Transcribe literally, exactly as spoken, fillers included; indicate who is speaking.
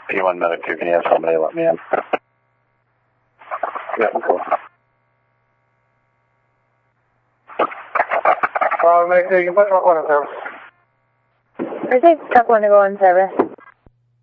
Speaker 1: P one Medic two, can you have somebody let me in? Yeah, cool.
Speaker 2: Uh, Medic two, you can put truck one in service.
Speaker 3: I think truck one to go in service.